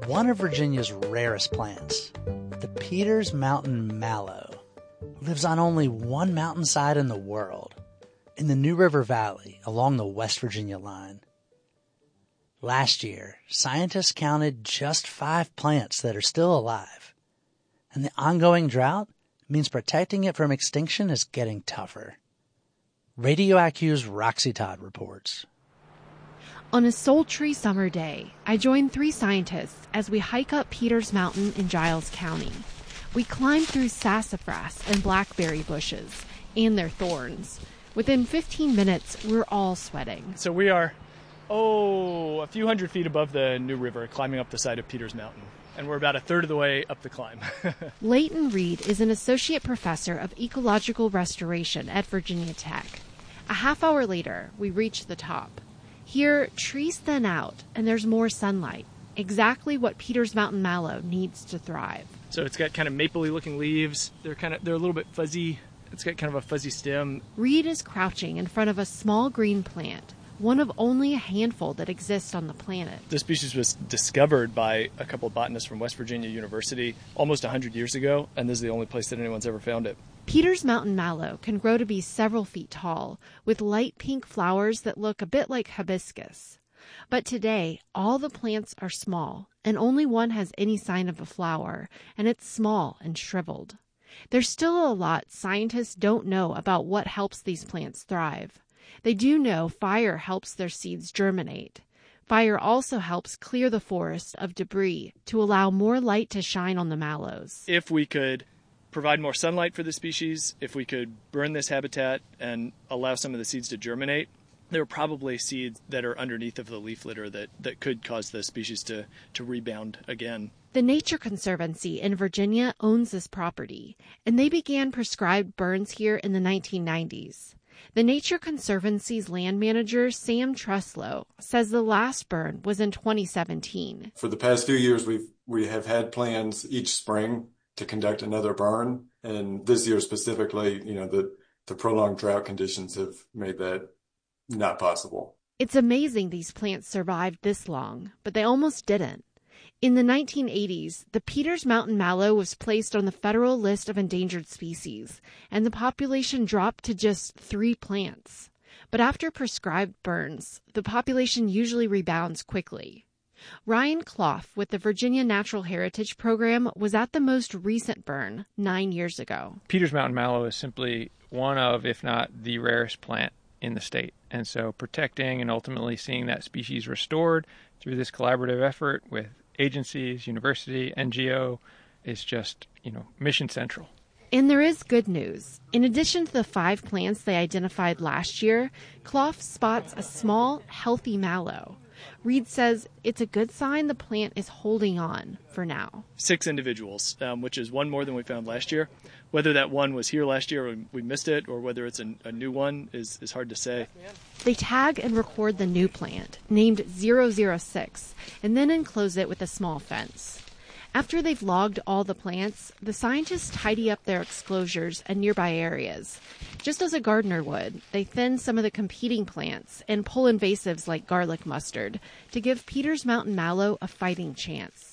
One of Virginia's rarest plants, the Peters Mountain mallow, lives on only one mountainside in the world, in the New River Valley along the West Virginia line. Last year, scientists counted just 5 plants that are still alive, and the ongoing drought means protecting it from extinction is getting tougher. Radio IQ's Roxy Todd reports. On a sultry summer day, I join 3 scientists as we hike up Peters Mountain in Giles County. We climb through sassafras and blackberry bushes and their thorns. Within 15 minutes, we're all sweating. So we are, a few hundred feet above the New River, climbing up the side of Peters Mountain. And we're about a third of the way up the climb. Leighton Reed is an associate professor of ecological restoration at Virginia Tech. A half hour later, we reach the top. Here, trees thin out, and there's more sunlight, exactly what Peters Mountain mallow needs to thrive. So it's got kind of mapley looking leaves. They're a little bit fuzzy. It's got kind of a fuzzy stem. Reed is crouching in front of a small green plant, one of only a handful that exist on the planet. This species was discovered by a couple of botanists from West Virginia University almost 100 years ago, and this is the only place that anyone's ever found it. Peters Mountain mallow can grow to be several feet tall, with light pink flowers that look a bit like hibiscus. But today, all the plants are small, and only one has any sign of a flower, and it's small and shriveled. There's still a lot scientists don't know about what helps these plants thrive. They do know fire helps their seeds germinate. Fire also helps clear the forest of debris to allow more light to shine on the mallows. If we could provide more sunlight for the species, if we could burn this habitat and allow some of the seeds to germinate, there are probably seeds that are underneath of the leaf litter that could cause the species to rebound again. The Nature Conservancy in Virginia owns this property, and they began prescribed burns here in the 1990s. The Nature Conservancy's land manager, Sam Truslow, says the last burn was in 2017. For the past few years, we have had plans each spring to conduct another burn. And this year specifically, the prolonged drought conditions have made that not possible. It's amazing these plants survived this long, but they almost didn't. In the 1980s, the Peters Mountain mallow was placed on the federal list of endangered species, and the population dropped to just 3 plants. But after prescribed burns, the population usually rebounds quickly. Ryan Clough with the Virginia Natural Heritage Program was at the most recent burn 9 years ago. Peters Mountain mallow is simply one of, if not the rarest plant in the state. And so protecting and ultimately seeing that species restored through this collaborative effort with agencies, university, NGO is just, mission central. And there is good news. In addition to the 5 plants they identified last year, Clough spots a small, healthy mallow. Reed says it's a good sign the plant is holding on for now. 6 individuals, which is 1 more than we found last year. Whether that one was here last year or we missed it, or whether it's a new one is hard to say. They tag and record the new plant, named 006, and then enclose it with a small fence. After they've logged all the plants, the scientists tidy up their exclosures and nearby areas. Just as a gardener would, they thin some of the competing plants and pull invasives like garlic mustard to give Peters Mountain mallow a fighting chance.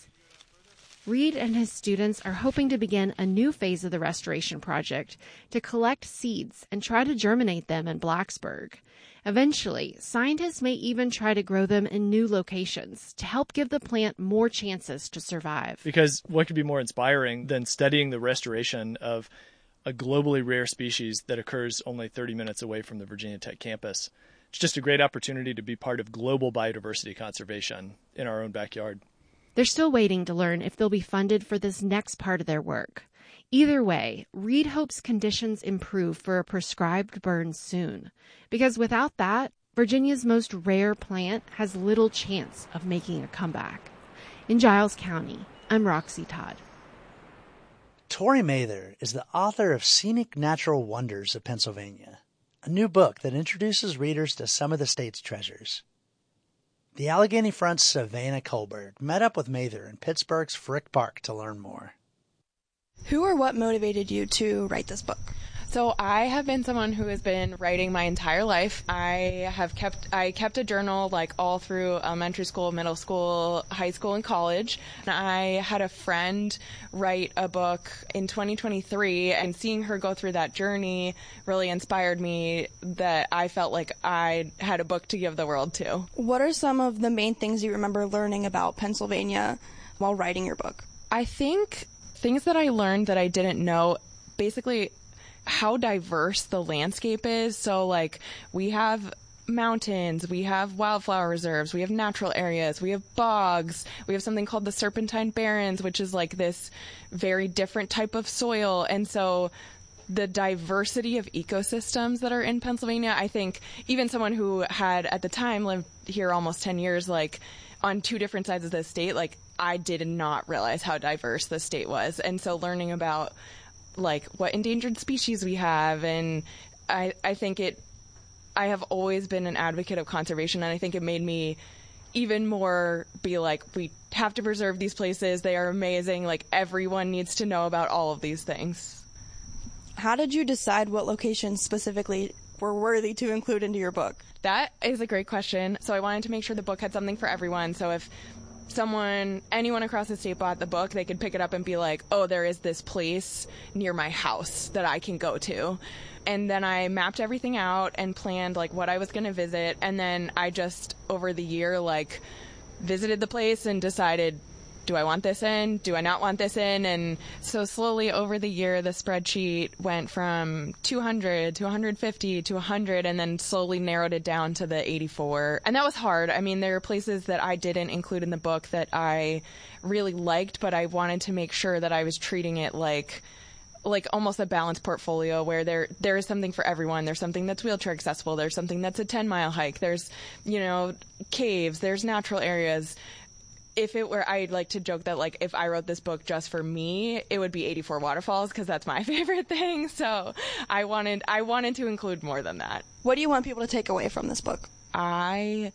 Reed and his students are hoping to begin a new phase of the restoration project to collect seeds and try to germinate them in Blacksburg. Eventually, scientists may even try to grow them in new locations to help give the plant more chances to survive. Because what could be more inspiring than studying the restoration of a globally rare species that occurs only 30 minutes away from the Virginia Tech campus? It's just a great opportunity to be part of global biodiversity conservation in our own backyard. They're still waiting to learn if they'll be funded for this next part of their work. Either way, Reed hopes conditions improve for a prescribed burn soon, because without that, Virginia's most rare plant has little chance of making a comeback. In Giles County, I'm Roxy Todd. Tori Mather is the author of Scenic Natural Wonders of Pennsylvania, a new book that introduces readers to some of the state's treasures. The Allegheny Front's Savannah Colbert met up with Mather in Pittsburgh's Frick Park to learn more. Who or what motivated you to write this book? So I have been someone who has been writing my entire life. I kept a journal like all through elementary school, middle school, high school, and college. And I had a friend write a book in 2023, and seeing her go through that journey really inspired me that I felt like I had a book to give the world to. What are some of the main things you remember learning about Pennsylvania while writing your book? I think things that I learned that I didn't know, basically how diverse the landscape is. So like we have mountains, we have wildflower reserves, we have natural areas, we have bogs, we have something called the Serpentine Barrens, which is like this very different type of soil. And so the diversity of ecosystems that are in Pennsylvania, I think even someone who had at the time lived here almost 10 years, like on two different sides of the state, like I did not realize how diverse the state was. And so learning about like what endangered species we have, and I have always been an advocate of conservation, and I think it made me even more be like, we have to preserve these places. They are amazing. Like everyone needs to know about all of these things. How did you decide what locations specifically were worthy to include into your book? That is a great question. So I wanted to make sure the book had something for everyone. So if anyone across the state bought the book, they could pick it up and be like, oh, there is this place near my house that I can go to. And then I mapped everything out and planned like what I was going to visit. And then I just over the year like visited the place and decided, do I want this in? Do I not want this in? And so slowly over the year, the spreadsheet went from 200 to 150 to 100, and then slowly narrowed it down to the 84. And that was hard. I mean, there are places that I didn't include in the book that I really liked, but I wanted to make sure that I was treating it like almost a balanced portfolio where there is something for everyone. There's something that's wheelchair accessible. There's something that's a 10-mile hike. There's, caves. There's natural areas. If it were, I'd like to joke that, like, if I wrote this book just for me, it would be 84 Waterfalls, because that's my favorite thing. So I wanted to include more than that. What do you want people to take away from this book? I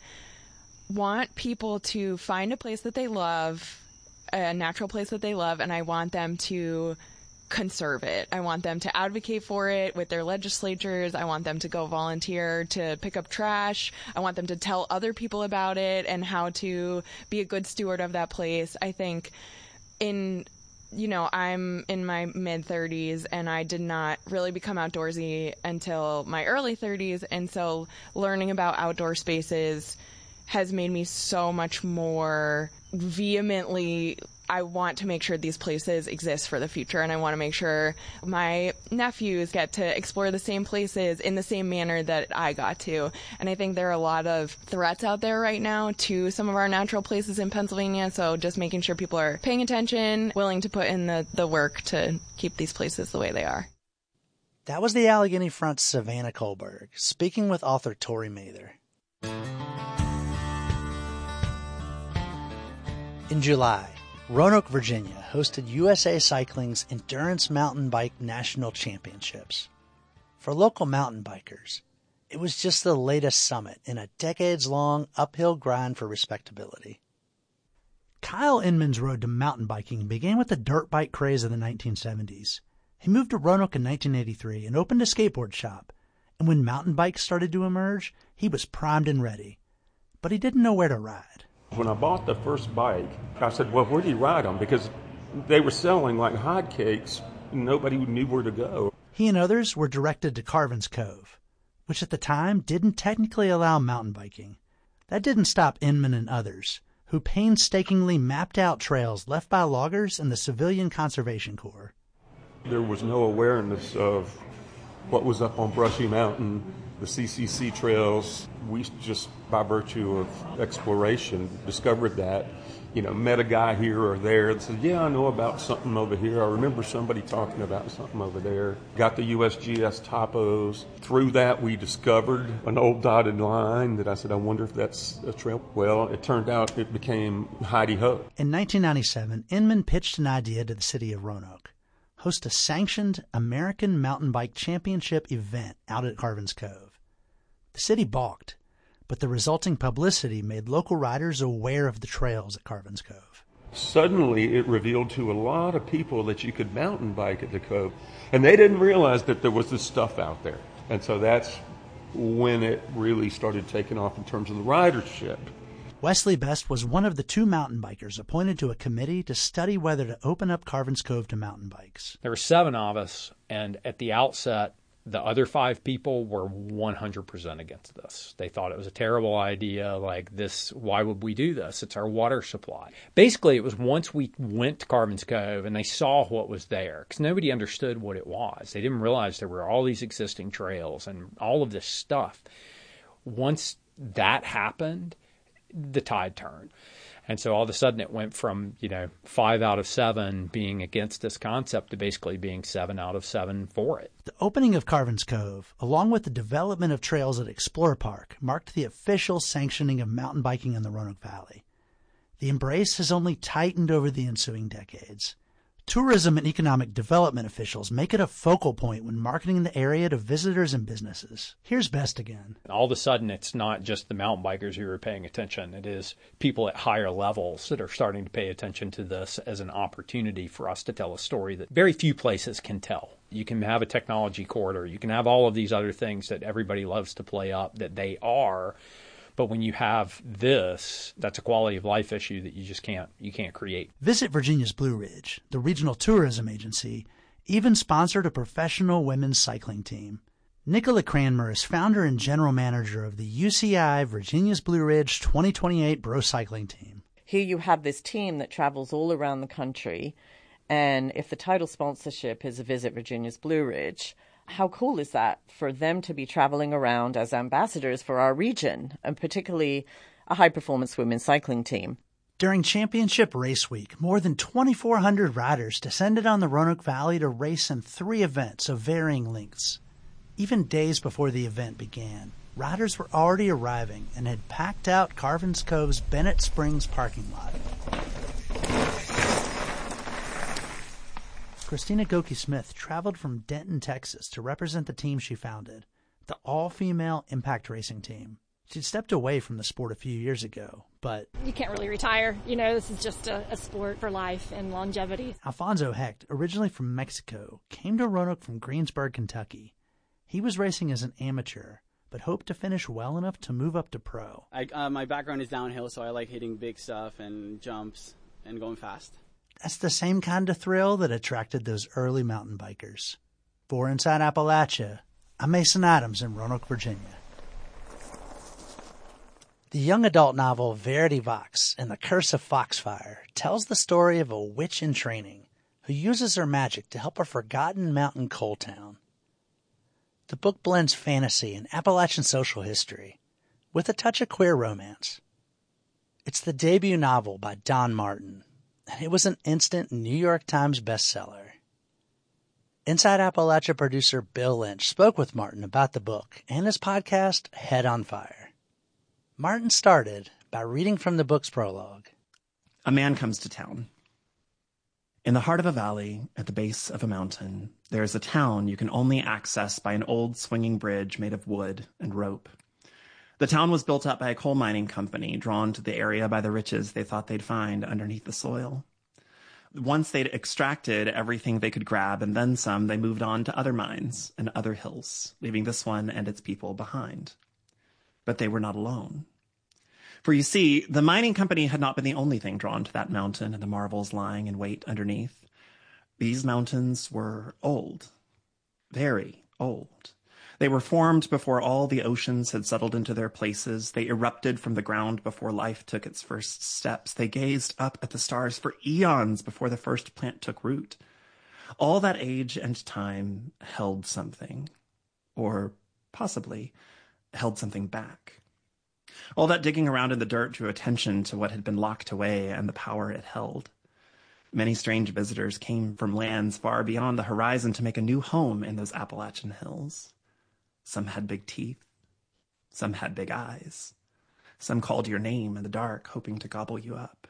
want people to find a place that they love, a natural place that they love, and I want them to conserve it. I want them to advocate for it with their legislatures. I want them to go volunteer to pick up trash. I want them to tell other people about it and how to be a good steward of that place. I think I'm in my mid-30s, and I did not really become outdoorsy until my early 30s, and so learning about outdoor spaces has made me so much more vehemently, I want to make sure these places exist for the future, and I want to make sure my nephews get to explore the same places in the same manner that I got to. And I think there are a lot of threats out there right now to some of our natural places in Pennsylvania, so just making sure people are paying attention, willing to put in the work to keep these places the way they are. That was the Allegheny Front's Savannah Kohlberg, speaking with author Tori Mather. In July, Roanoke, Virginia hosted USA Cycling's Endurance Mountain Bike National Championships. For local mountain bikers, it was just the latest summit in a decades-long uphill grind for respectability. Kyle Inman's road to mountain biking began with the dirt bike craze of the 1970s. He moved to Roanoke in 1983 and opened a skateboard shop, and when mountain bikes started to emerge, he was primed and ready. But he didn't know where to ride. When I bought the first bike, I said, well, where do you ride them? Because they were selling like hotcakes. Nobody knew where to go. He and others were directed to Carvin's Cove, which at the time didn't technically allow mountain biking. That didn't stop Inman and others, who painstakingly mapped out trails left by loggers and the Civilian Conservation Corps. There was no awareness of what was up on Brushy Mountain, the CCC trails. We just, by virtue of exploration, discovered that, met a guy here or there that said, yeah, I know about something over here. I remember somebody talking about something over there. Got the USGS topos. Through that, we discovered an old dotted line that I said, I wonder if that's a trail. Well, it turned out it became Heidi-Ho. In 1997, Inman pitched an idea to the city of Roanoke: host a sanctioned American Mountain Bike Championship event out at Carvin's Cove. The city balked, but the resulting publicity made local riders aware of the trails at Carvin's Cove. Suddenly, it revealed to a lot of people that you could mountain bike at the Cove, and they didn't realize that there was this stuff out there. And so that's when it really started taking off in terms of the ridership. Wesley Best was one of the 2 mountain bikers appointed to a committee to study whether to open up Carvin's Cove to mountain bikes. There were 7 of us, and at the outset, the other 5 people were 100% against this. They thought it was a terrible idea, like this, why would we do this? It's our water supply. Basically, it was once we went to Carvin's Cove and they saw what was there, because nobody understood what it was. They didn't realize there were all these existing trails and all of this stuff. Once that happened, the tide turned. And so all of a sudden it went from, 5 out of 7 being against this concept to basically being 7 out of 7 for it. The opening of Carvin's Cove, along with the development of trails at Explorer Park, marked the official sanctioning of mountain biking in the Roanoke Valley. The embrace has only tightened over the ensuing decades. Tourism and economic development officials make it a focal point when marketing the area to visitors and businesses. Here's Best again. All of a sudden, it's not just the mountain bikers who are paying attention. It is people at higher levels that are starting to pay attention to this as an opportunity for us to tell a story that very few places can tell. You can have a technology corridor. You can have all of these other things that everybody loves to play up that they are. But when you have this, that's a quality of life issue that you can't create. Visit Virginia's Blue Ridge, the regional tourism agency, even sponsored a professional women's cycling team. Nicola Cranmer is founder and general manager of the UCI Virginia's Blue Ridge 2028 Bro Cycling Team. Here you have this team that travels all around the country, and if the title sponsorship is a Visit Virginia's Blue Ridge, how cool is that for them to be traveling around as ambassadors for our region, and particularly a high-performance women's cycling team? During Championship Race Week, more than 2,400 riders descended on the Roanoke Valley to race in 3 events of varying lengths. Even days before the event began, riders were already arriving and had packed out Carvin's Cove's Bennett Springs parking lot. Christina Goki-Smith traveled from Denton, Texas to represent the team she founded, the all-female impact racing team. She'd stepped away from the sport a few years ago, but you can't really retire. This is just a sport for life and longevity. Alfonso Hecht, originally from Mexico, came to Roanoke from Greensburg, Kentucky. He was racing as an amateur, but hoped to finish well enough to move up to pro. My background is downhill, so I like hitting big stuff and jumps and going fast. That's the same kind of thrill that attracted those early mountain bikers. For Inside Appalachia, I'm Mason Adams in Roanoke, Virginia. The young adult novel Verity Vox and the Curse of Foxfire tells the story of a witch in training who uses her magic to help a forgotten mountain coal town. The book blends fantasy and Appalachian social history with a touch of queer romance. It's the debut novel by Don Martin. It was an instant New York Times bestseller. Inside Appalachia producer Bill Lynch spoke with Martin about the book and his podcast, Head on Fire. Martin started by reading from the book's prologue. A man comes to town. In the heart of a valley, at the base of a mountain, there is a town you can only access by an old swinging bridge made of wood and rope. The town was built up by a coal mining company drawn to the area by the riches they thought they'd find underneath the soil. Once they'd extracted everything they could grab and then some, they moved on to other mines and other hills, leaving this one and its people behind. But they were not alone. For you see, the mining company had not been the only thing drawn to that mountain and the marvels lying in wait underneath. These mountains were old, very old. They were formed before all the oceans had settled into their places. They erupted from the ground before life took its first steps. They gazed up at the stars for eons before the first plant took root. All that age and time held something, or possibly held something back. All that digging around in the dirt drew attention to what had been locked away and the power it held. Many strange visitors came from lands far beyond the horizon to make a new home in those Appalachian hills. Some had big teeth. Some had big eyes. Some called your name in the dark, hoping to gobble you up.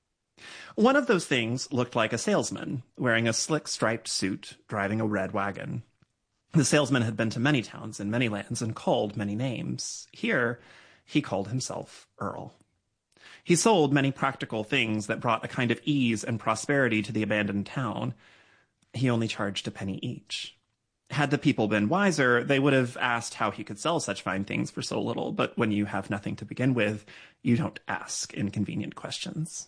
One of those things looked like a salesman, wearing a slick striped suit, driving a red wagon. The salesman had been to many towns in many lands and called many names. Here, he called himself Earl. He sold many practical things that brought a kind of ease and prosperity to the abandoned town. He only charged a penny each. Had the people been wiser, they would have asked how he could sell such fine things for so little, but when you have nothing to begin with, you don't ask inconvenient questions.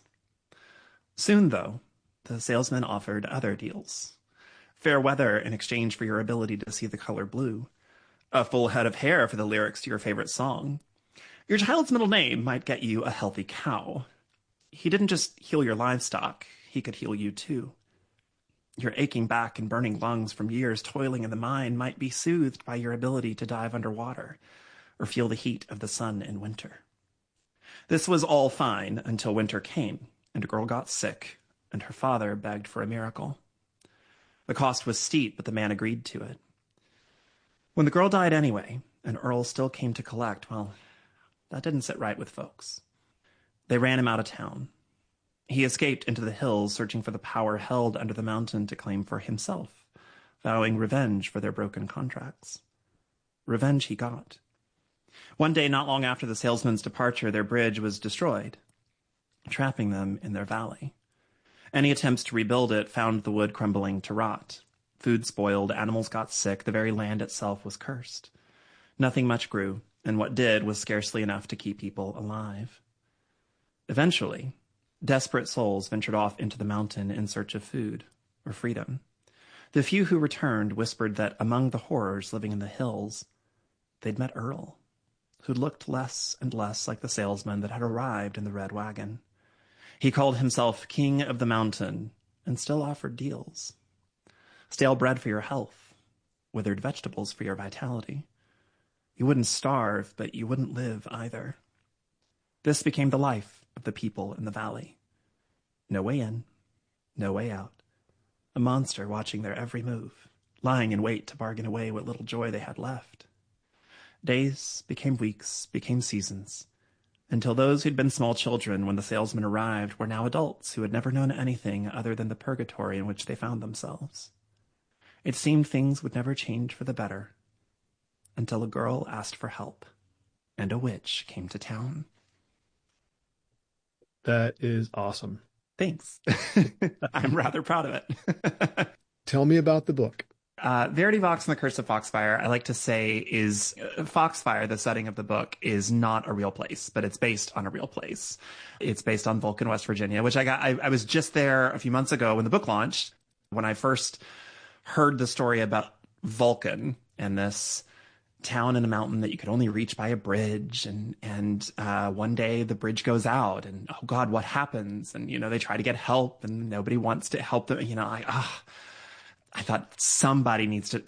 Soon, though, the salesman offered other deals. Fair weather in exchange for your ability to see the color blue. A full head of hair for the lyrics to your favorite song. Your child's middle name might get you a healthy cow. He didn't just heal your livestock, he could heal you too. Your aching back and burning lungs from years toiling in the mine might be soothed by your ability to dive underwater or feel the heat of the sun in winter. This was all fine until winter came and a girl got sick and her father begged for a miracle. The cost was steep, but the man agreed to it. When the girl died anyway, and Earl still came to collect, well, that didn't sit right with folks. They ran him out of town. He escaped into the hills, searching for the power held under the mountain to claim for himself, vowing revenge for their broken contracts. Revenge he got. One day, not long after the salesman's departure, their bridge was destroyed, trapping them in their valley. Any attempts to rebuild it found the wood crumbling to rot. Food spoiled, animals got sick, the very land itself was cursed. Nothing much grew, and what did was scarcely enough to keep people alive. Eventually, desperate souls ventured off into the mountain in search of food or freedom. The few who returned whispered that among the horrors living in the hills, they'd met Earl, who looked less and less like the salesman that had arrived in the red wagon. He called himself King of the Mountain and still offered deals. Stale bread for your health, withered vegetables for your vitality. You wouldn't starve, but you wouldn't live either. This became the life of the people in the valley. No way in, no way out. A monster watching their every move, lying in wait to bargain away what little joy they had left. Days became weeks, became seasons, until those who'd been small children when the salesman arrived were now adults who had never known anything other than the purgatory in which they found themselves. It seemed things would never change for the better, until a girl asked for help, and a witch came to town. That is awesome. Thanks. I'm rather proud of it. Tell me about the book. Verity Vox and the Curse of Foxfire, I like to say, is Foxfire, the setting of the book, is not a real place, but it's based on a real place. It's based on Vulcan, West Virginia, which I was just there a few months ago when the book launched. When I first heard the story about Vulcan and this town in a mountain that you could only reach by a bridge, and one day the bridge goes out, and oh God, what happens? And they try to get help, and nobody wants to help them. I thought somebody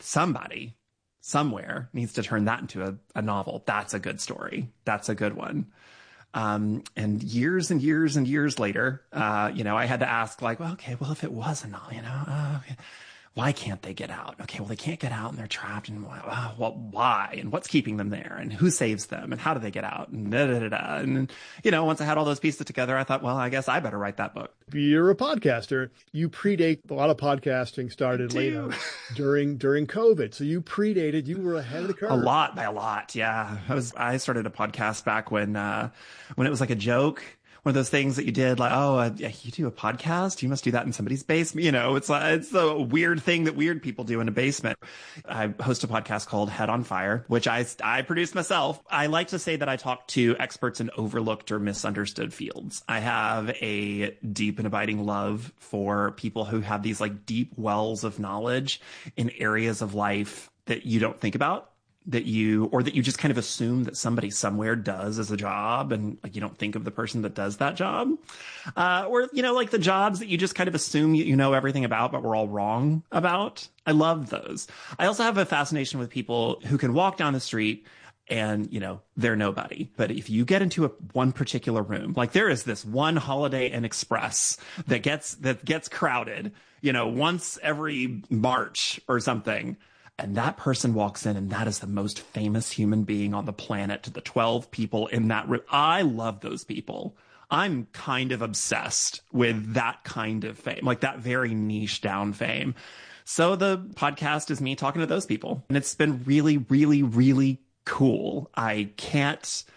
somewhere needs to turn that into a novel. That's a good story. That's a good one. And years and years and years later, I had to ask, if it was a novel, why can't they get out? Okay, well, they can't get out and they're trapped. And why? And what's keeping them there? And who saves them? And how do they get out? And da-da-da-da. And, once I had all those pieces together, I thought, well, I guess I better write that book. You're a podcaster. You predate, a lot of podcasting started later during COVID. So you you were ahead of the curve. By a lot, yeah. I started a podcast back when it was like a joke. One of those things that you did, you do a podcast? You must do that in somebody's basement. It's a weird thing that weird people do in a basement. I host a podcast called Head on Fire, which I produce myself. I like to say that I talk to experts in overlooked or misunderstood fields. I have a deep and abiding love for people who have these deep wells of knowledge in areas of life that you don't think about. That you just kind of assume that somebody somewhere does as a job, and you don't think of the person that does that job. Or the jobs that you just kind of assume you know everything about, but we're all wrong about. I love those. I also have a fascination with people who can walk down the street and, they're nobody. But if you get into one particular room, there is this one Holiday Inn Express that gets crowded, once every March or something. And that person walks in, and that is the most famous human being on the planet to the 12 people in that room. I love those people. I'm kind of obsessed with that kind of fame, that very niche down fame. So the podcast is me talking to those people. And it's been really, really, really cool. I can't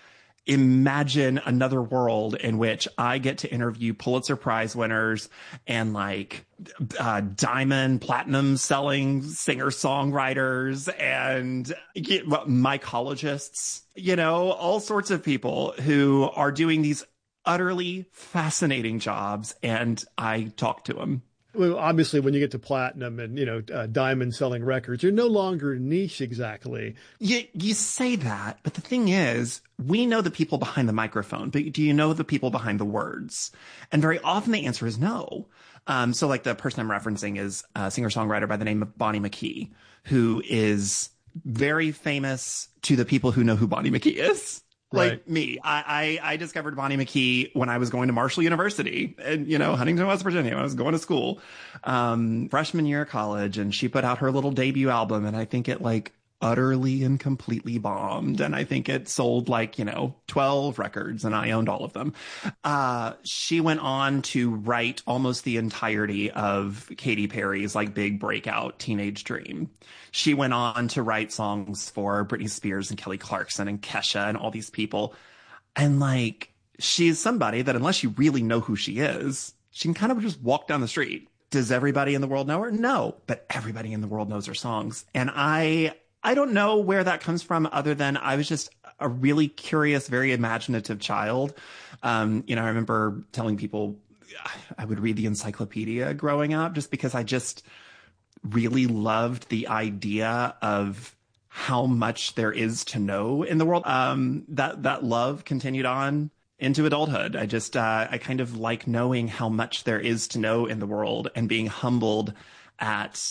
imagine another world in which I get to interview Pulitzer Prize winners and like diamond platinum selling singer-songwriters and mycologists, all sorts of people who are doing these utterly fascinating jobs, and I talk to them. Well, obviously, when you get to platinum and, diamond selling records, you're no longer niche exactly. You say that, but the thing is, we know the people behind the microphone, but do you know the people behind the words? And very often the answer is no. So like the person I'm referencing is a singer-songwriter by the name of Bonnie McKee, who is very famous to the people who know who Bonnie McKee is. Like me, I discovered Bonnie McKee when I was going to Marshall University and, Huntington, West Virginia. I was going to school, freshman year of college, and she put out her little debut album. And I think it like utterly and completely bombed. And I think it sold like, 12 records, and I owned all of them. She went on to write almost the entirety of Katy Perry's like big breakout Teenage Dream. She went on to write songs for Britney Spears and Kelly Clarkson and Kesha and all these people. And like, she's somebody that unless you really know who she is, she can kind of just walk down the street. Does everybody in the world know her? No, but everybody in the world knows her songs. And I don't know where that comes from other than I was just a really curious, very imaginative child. I remember telling people I would read the encyclopedia growing up just because I just really loved the idea of how much there is to know in the world. That love continued on into adulthood. I kind of like knowing how much there is to know in the world and being humbled at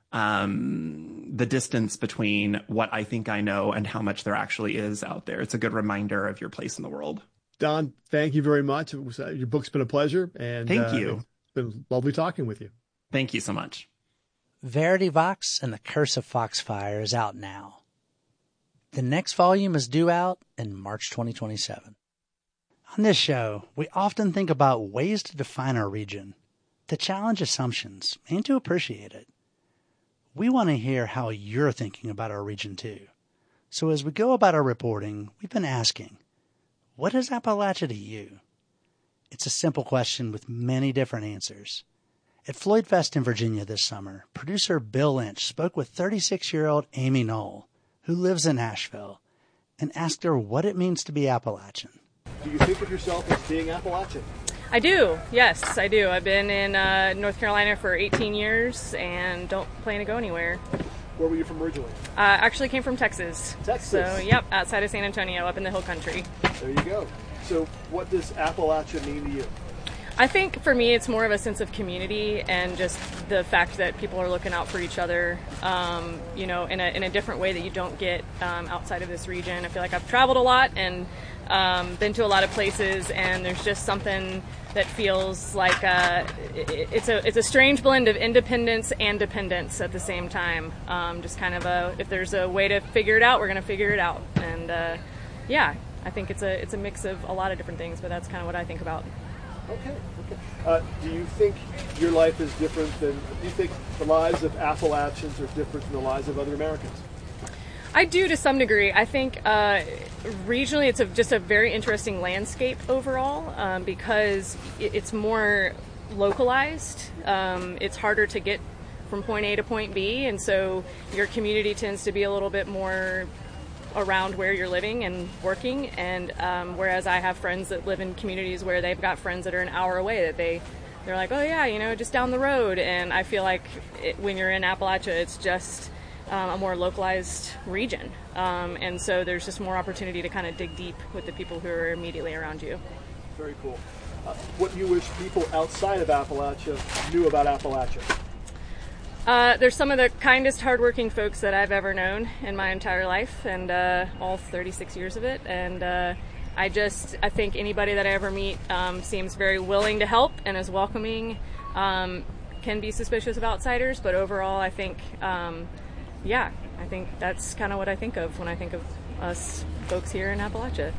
the distance between what I think I know and how much there actually is out there. It's a good reminder of your place in the world. Don, thank you very much. Your book's been a pleasure. And thank you. It's been lovely talking with you. Thank you so much. Verity Vox and the Curse of Foxfire is out now. The next volume is due out in March 2027. On this show, we often think about ways to define our region, to challenge assumptions, and to appreciate it. We want to hear how you're thinking about our region too. So as we go about our reporting, we've been asking, what is Appalachia to you? It's a simple question with many different answers. At Floyd Fest in Virginia this summer, producer Bill Lynch spoke with 36-year-old Amy Knoll, who lives in Asheville, and asked her what it means to be Appalachian. Do you think of yourself as being Appalachian? I do. Yes, I do. I've been in North Carolina for 18 years and don't plan to go anywhere. Where were you from originally? Actually came from Texas. Texas? So, yep, outside of San Antonio, up in the hill country. There you go. So what does Appalachia mean to you? I think for me it's more of a sense of community and just the fact that people are looking out for each other, in a different way that you don't get outside of this region. I feel like I've traveled a lot and been to a lot of places, and there's just something that feels like it's a strange blend of independence and dependence at the same time. Just kind of if there's a way to figure it out, we're going to figure it out. And I think it's a mix of a lot of different things, but that's kind of what I think about. Okay. Do you think your life is different do you think the lives of Appalachians are different than the lives of other Americans? I do to some degree. I think regionally it's just a very interesting landscape overall because it's more localized. It's harder to get from point A to point B, and so your community tends to be a little bit more around where you're living and working, and whereas I have friends that live in communities where they've got friends that are an hour away that they're like, oh yeah, just down the road. And I feel like when you're in Appalachia, it's just a more localized region, and so there's just more opportunity to kind of dig deep with the people who are immediately around you. Very cool. What do you wish people outside of Appalachia knew about Appalachia? There's some of the kindest, hardworking folks that I've ever known in my entire life, and all 36 years of it. And I think anybody that I ever meet seems very willing to help and is welcoming. Can be suspicious of outsiders, but overall, I think, I think that's kind of what I think of when I think of us folks here in Appalachia.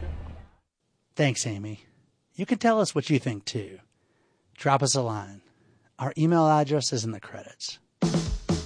Thanks, Amy. You can tell us what you think, too. Drop us a line. Our email address is in the credits.